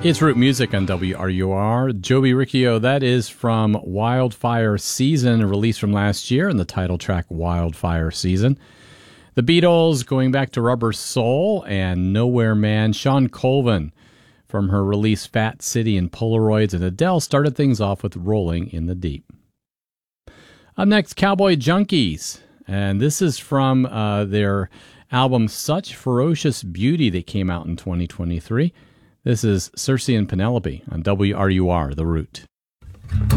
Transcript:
It's Root Music on WRUR. Joby Riccio, that is from Wildfire Season, a release from last year, and the title track Wildfire Season. The Beatles going back to Rubber Soul and Nowhere Man. Shawn Colvin from her release Fat City and Polaroids, and Adele started things off with Rolling in the Deep. Up next, Cowboy Junkies, and this is from their album Such Ferocious Beauty that came out in 2023. This is Circe and Penelope on WRUR, The Root.